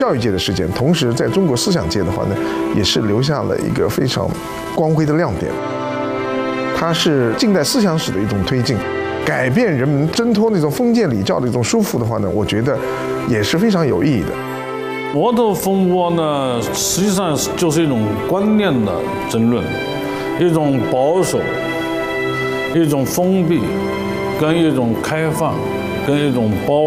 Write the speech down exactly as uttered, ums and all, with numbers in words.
教育界的事件，同时在中国思想界的话呢，也是留下了一个非常光辉的亮点。它是近代思想史的一种推进，改变人们挣脱那种封建礼教的一种束缚的话呢，我觉得也是非常有意义的。 摩托风波呢，实际上就是一种观念的争论，一种保守，一种封闭，跟一种开放，跟一种包